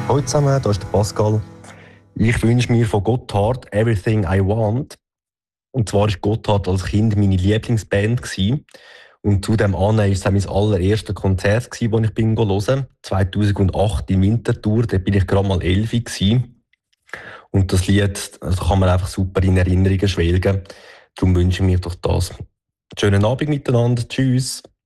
Hallo zusammen, hier ist der Pascal. Ich wünsche mir von Gotthard «Everything I Want». Und zwar war Gotthard als Kind meine Lieblingsband. Und zu dem an war es auch mein allererstes Konzert, das ich hören bin. 2008 in Winterthur, da bin ich gerade mal 11 gewesen. Und das Lied kann man einfach super in Erinnerungen schwelgen. Darum wünsche ich mir doch das. Schönen Abend miteinander. Tschüss.